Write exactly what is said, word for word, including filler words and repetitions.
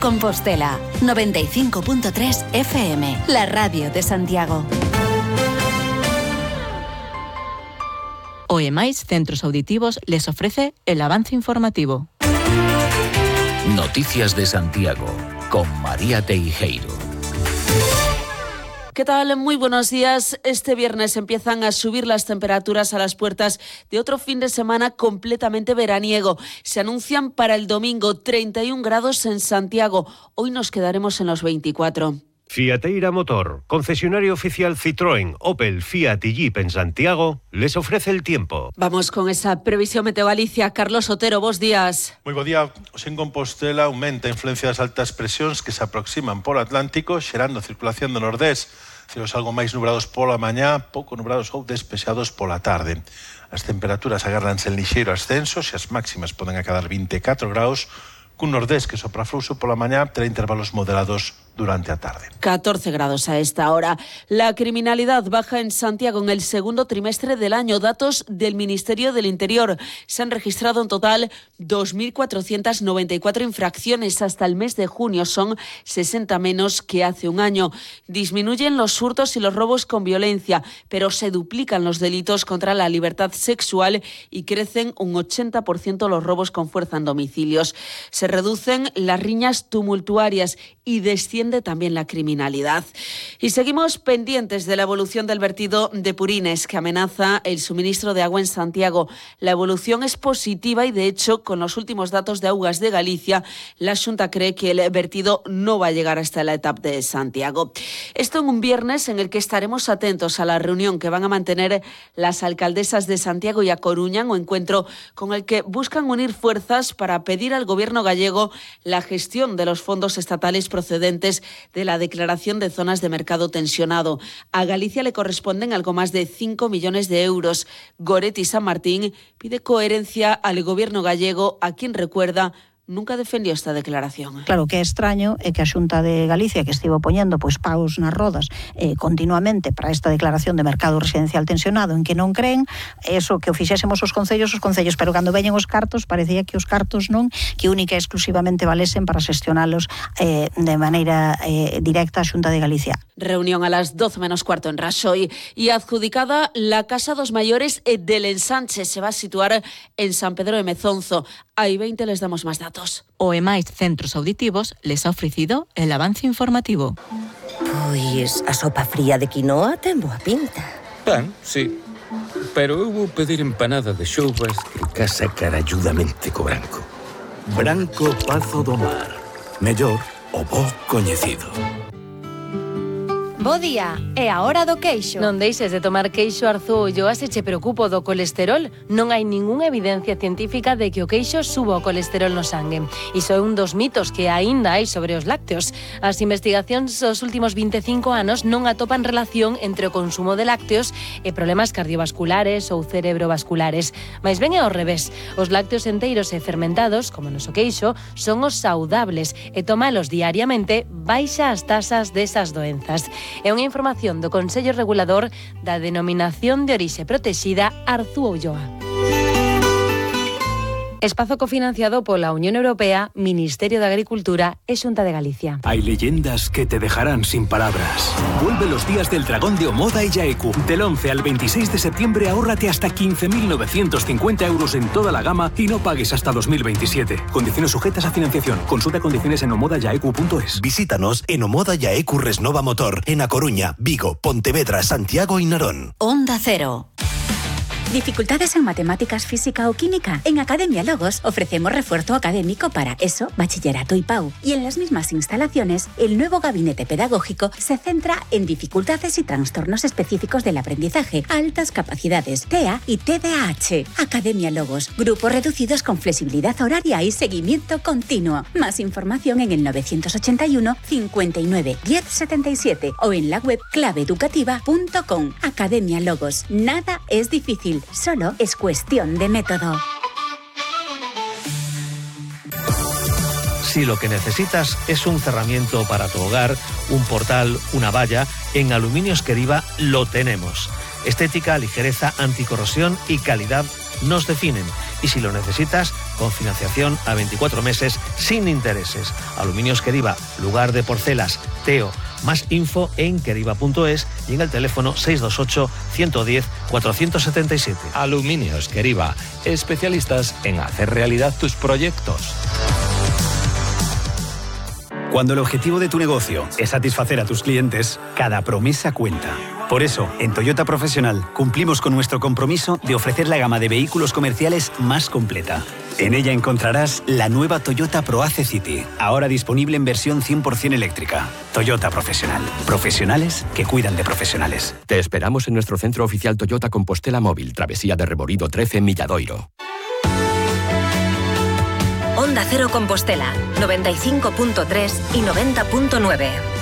Compostela, noventa y cinco punto tres F M, la radio de Santiago. O E Mais Centros Auditivos les ofrece el avance informativo. Noticias de Santiago, con María Teijeiro. ¿Qué tal? Muy buenos días. Este viernes empiezan a subir las temperaturas a las puertas de otro fin de semana completamente veraniego. Se anuncian para el domingo treinta y un grados en Santiago. Hoy nos quedaremos en los veinticuatro. Fiateira Motor, concesionario oficial Citroën, Opel, Fiat y Jeep en Santiago, les ofrece el tiempo. Vamos con esa previsión Meteo Galicia. Carlos Otero, bos días. Moi bo día. Os en Compostela aumenta a influencia das altas presións que se aproximan polo Atlántico, xerando circulación do nordés. Cielos algo máis nubrados pola mañá, pouco nubrados ou despexados pola tarde. As temperaturas agárdanse en lixeiro ascenso, e as máximas poden acadar vinte e catro graus, cun nordés que sopra fluxo pola mañá, terá intervalos moderados durante a tarde. catorce grados a esta hora. La criminalidad baja en Santiago en el segundo trimestre del año. Datos del Ministerio del Interior. Se han registrado en total dos mil cuatrocientas noventa y cuatro infracciones hasta el mes de junio. Son sesenta menos que hace un año. Disminuyen los hurtos y los robos con violencia, pero se duplican los delitos contra la libertad sexual y crecen un ochenta por ciento los robos con fuerza en domicilios. Se reducen las riñas tumultuarias y desciende también la criminalidad. Y seguimos pendientes de la evolución del vertido de purines que amenaza el suministro de agua en Santiago. La evolución es positiva y, de hecho, con los últimos datos de Augas de Galicia, la Xunta cree que el vertido no va a llegar hasta la etapa de Santiago. Esto en un viernes en el que estaremos atentos a la reunión que van a mantener las alcaldesas de Santiago y A Coruña, un encuentro con el que buscan unir fuerzas para pedir al gobierno gallego la gestión de los fondos estatales procedentes de la declaración de zonas de mercado tensionado. A Galicia le corresponden algo más de cinco millones de euros. Goretti San Martín pide coherencia al gobierno gallego, a quien recuerda nunca defendió esta declaración. Claro que é extraño é que a Xunta de Galicia, que estivo poñendo pois paus nas rodas eh, continuamente para esta declaración de mercado residencial tensionado en que non creen, eso que o fixésemos os concellos, os concellos, pero cando veñen os cartos, parecía que os cartos non, que única e exclusivamente valesen para xestionalos eh, de maneira eh, directa a Xunta de Galicia. Reunión a las doce menos cuarto en Raxoi y adjudicada la Casa dos Mayores del Ensanche. Se va a situar en San Pedro de Mezonzo. Hay veinte, les damos más datos. O E Mais Centros Auditivos les ha ofrecido el avance informativo. Pois a sopa fría de quinoa ten boa pinta. Pan, sí. Pero eu vou pedir empanada de xoubas que casa caralludamente co branco. Branco Pazo do Mar. Mellor o bo coñecido. Bo día, é a hora do queixo. Non deixes de tomar queixo Arzúa Ulloa se che preocupo do colesterol. Non hai ningunha evidencia científica de que o queixo suba o colesterol no sangue. Iso é un dos mitos que aínda hai sobre os lácteos. As investigacións dos últimos vinte e cinco anos non atopan relación entre o consumo de lácteos e problemas cardiovasculares ou cerebrovasculares. Mais ben é ao revés. Os lácteos enteiros e fermentados, como no noso queixo, son os saudables e tomalos diariamente baixa as tasas desas doenzas. É unha información do Consello Regulador da Denominación de Orixe Protexida Arzúa Ulloa. Espazo cofinanciado pola Unión Europea, Ministerio de Agricultura e Xunta de Galicia. Hay leyendas que te dejarán sin palabras. Vuelve los días del dragón de Omoda y Yaeku. Del once al veintiséis de septiembre ahórrate hasta quince mil novecientos cincuenta euros en toda la gama y no pagues hasta dos mil veintisiete. Condiciones sujetas a financiación. Consulta condiciones en omoda yaeku punto es. Visítanos en Omoda Yaeku Resnova Motor, en A Coruña, Vigo, Pontevedra, Santiago y Narón. Onda Cero. ¿Dificultades en matemáticas, física o química? En Academia Logos ofrecemos refuerzo académico para ESO, bachillerato y P A U. Y en las mismas instalaciones, el nuevo gabinete pedagógico se centra en dificultades y trastornos específicos del aprendizaje, altas capacidades, T E A y T D A H. Academia Logos, grupos reducidos con flexibilidad horaria y seguimiento continuo. Más información en el novecientos ochenta y uno, cincuenta y nueve, diez setenta y siete o en la web clave educativa punto com. Academia Logos. Nada es difícil. Solo es cuestión de método. Si lo que necesitas es un cerramiento para tu hogar, un portal, una valla, en Aluminios Queriva lo tenemos. Estética, ligereza, anticorrosión y calidad nos definen. Y si lo necesitas con financiación a veinticuatro meses sin intereses. Aluminios Queriva, lugar de porcelas, Teo. Más info en queriva punto es y en el teléfono seis dos ocho, uno uno cero, cuatro siete siete. Aluminios Queriva, especialistas en hacer realidad tus proyectos. Cuando el objetivo de tu negocio es satisfacer a tus clientes, cada promesa cuenta. Por eso, en Toyota Profesional cumplimos con nuestro compromiso de ofrecer la gama de vehículos comerciales más completa. En ella encontrarás la nueva Toyota ProAce City, ahora disponible en versión cien por ciento eléctrica. Toyota Profesional. Profesionales que cuidan de profesionales. Te esperamos en nuestro centro oficial Toyota Compostela Móvil, Travesía de Reborido trece, Milladoiro. Onda Cero Compostela, noventa y cinco punto tres y noventa punto nueve.